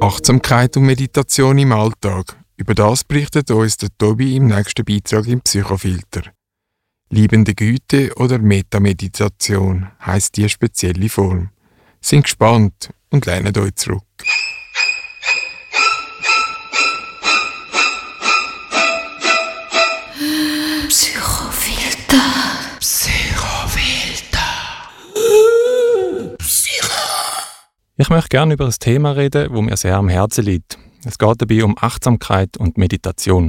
Achtsamkeit und Meditation im Alltag. Über das berichtet uns der Tobi im nächsten Beitrag im Psychofilter. Liebende Güte oder Metameditation heisst die spezielle Form. Sind gespannt und lehnen euch zurück. Psychofilter. Ich möchte gerne über ein Thema reden, das mir sehr am Herzen liegt. Es geht dabei um Achtsamkeit und Meditation.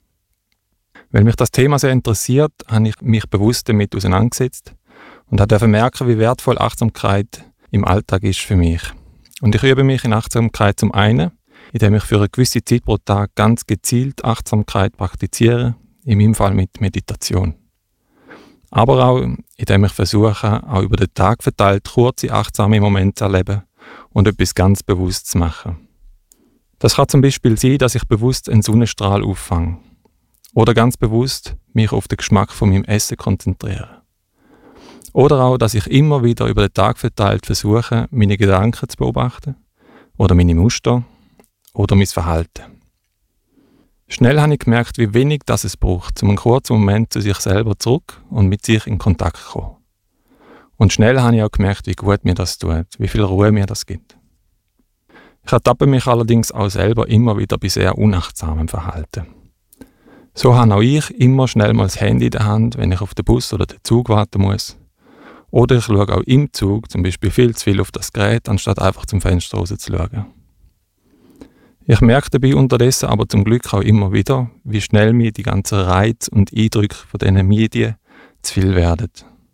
Weil mich das Thema sehr interessiert, habe ich mich bewusst damit auseinandergesetzt und habe merken, wie wertvoll Achtsamkeit im Alltag ist für mich. Und ich übe mich in Achtsamkeit zum einen, indem ich für eine gewisse Zeit pro Tag ganz gezielt Achtsamkeit praktiziere, in meinem Fall mit Meditation. Aber auch, indem ich versuche, auch über den Tag verteilt kurze achtsame Momente zu erleben und etwas ganz bewusst zu machen. Das kann zum Beispiel sein, dass ich bewusst einen Sonnenstrahl auffange oder ganz bewusst mich auf den Geschmack von meinem Essen konzentriere. Oder auch, dass ich immer wieder über den Tag verteilt versuche, meine Gedanken zu beobachten oder meine Muster oder mein Verhalten. Schnell habe ich gemerkt, wie wenig das es braucht, um einen kurzen Moment zu sich selber zurück und mit sich in Kontakt zu kommen. Und schnell habe ich auch gemerkt, wie gut mir das tut, wie viel Ruhe mir das gibt. Ich ertappe mich allerdings auch selber immer wieder bei sehr unachtsamem Verhalten. So habe auch ich immer schnell mal das Handy in der Hand, wenn ich auf den Bus oder den Zug warten muss. Oder ich schaue auch im Zug zum Beispiel viel zu viel auf das Gerät, anstatt einfach zum Fenster raus zu schauen. Ich merke dabei unterdessen aber zum Glück auch immer wieder, wie schnell mir die ganzen Reize und Eindrücke von diesen Medien zu viel werden.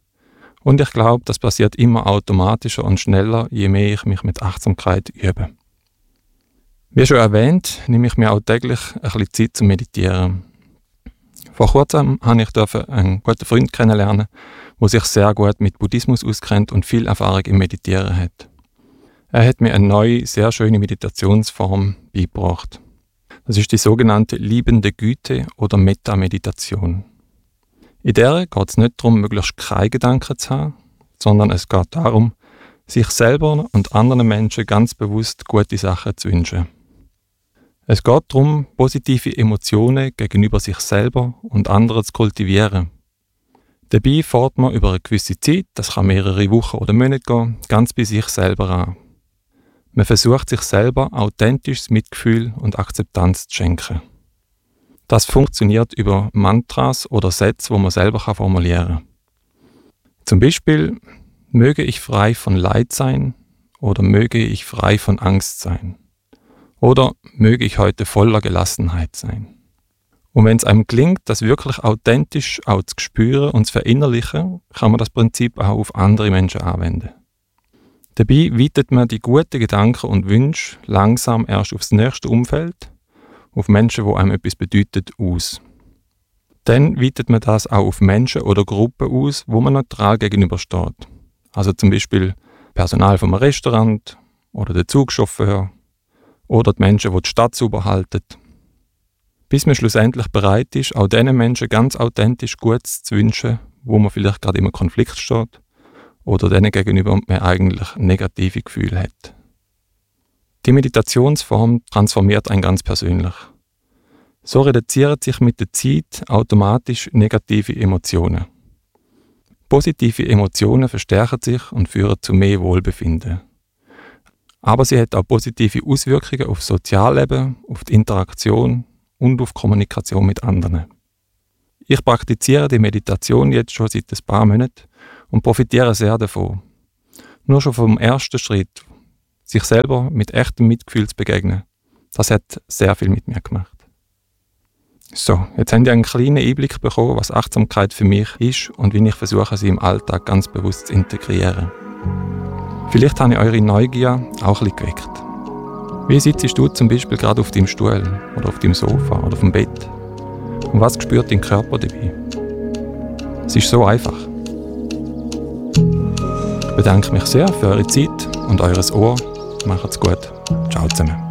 Und ich glaube, das passiert immer automatischer und schneller, je mehr ich mich mit Achtsamkeit übe. Wie schon erwähnt, nehme ich mir auch täglich ein bisschen Zeit zum Meditieren. Vor kurzem durfte ich einen guten Freund kennenlernen, der sich sehr gut mit Buddhismus auskennt und viel Erfahrung im Meditieren hat. Er hat mir eine neue, sehr schöne Meditationsform beigebracht. Das ist die sogenannte liebende Güte oder Metameditation. In der geht es nicht darum, möglichst keine Gedanken zu haben, sondern es geht darum, sich selber und anderen Menschen ganz bewusst gute Sachen zu wünschen. Es geht darum, positive Emotionen gegenüber sich selber und anderen zu kultivieren. Dabei fährt man über eine gewisse Zeit, das kann mehrere Wochen oder Monate gehen, ganz bei sich selber an. Man versucht sich selber authentisches Mitgefühl und Akzeptanz zu schenken. Das funktioniert über Mantras oder Sätze, die man selber formulieren kann. Zum Beispiel, möge ich frei von Leid sein oder möge ich frei von Angst sein. Oder möge ich heute voller Gelassenheit sein. Und wenn es einem gelingt, das wirklich authentisch auch zu spüren und zu verinnerlichen, kann man das Prinzip auch auf andere Menschen anwenden. Dabei weitet man die guten Gedanken und Wünsche langsam erst aufs nächste Umfeld, auf Menschen, die einem etwas bedeuten, aus. Dann weitet man das auch auf Menschen oder Gruppen aus, wo man neutral gegenübersteht. Also zum Beispiel Personal vom Restaurant oder der Zugchauffeur oder die Menschen, die die Stadt sauber halten. Bis man schlussendlich bereit ist, auch diesen Menschen ganz authentisch Gutes zu wünschen, wo man vielleicht gerade im Konflikt steht oder denen gegenüber man eigentlich negative Gefühle hat. Die Meditationsform transformiert einen ganz persönlich. So reduzieren sich mit der Zeit automatisch negative Emotionen. Positive Emotionen verstärken sich und führen zu mehr Wohlbefinden. Aber sie hat auch positive Auswirkungen auf das Sozialleben, auf die Interaktion und auf die Kommunikation mit anderen. Ich praktiziere die Meditation jetzt schon seit ein paar Monaten und profitiere sehr davon. Nur schon vom ersten Schritt, sich selber mit echtem Mitgefühl zu begegnen, das hat sehr viel mit mir gemacht. So, jetzt habt ihr einen kleinen Einblick bekommen, was Achtsamkeit für mich ist und wie ich versuche, sie im Alltag ganz bewusst zu integrieren. Vielleicht habe ich eure Neugier auch ein bisschen geweckt. Wie sitzt du zum Beispiel gerade auf deinem Stuhl oder auf deinem Sofa oder auf dem Bett? Und was spürt dein Körper dabei? Es ist so einfach. Ich bedanke mich sehr für eure Zeit und eures Ohr. Macht's gut. Ciao zusammen.